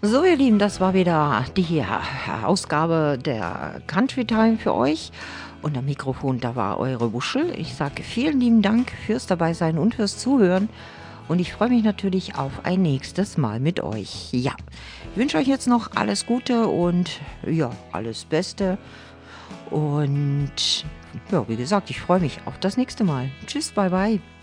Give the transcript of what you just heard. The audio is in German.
So, ihr Lieben, das war wieder die Ausgabe der Country Time für euch. Und am Mikrofon, da war eure Wuschel. Ich sage vielen lieben Dank fürs Dabeisein und fürs Zuhören. Und ich freue mich natürlich auf ein nächstes Mal mit euch. Ja, ich wünsche euch jetzt noch alles Gute und ja, alles Beste. Und ja, wie gesagt, ich freue mich auf das nächste Mal. Tschüss, bye bye.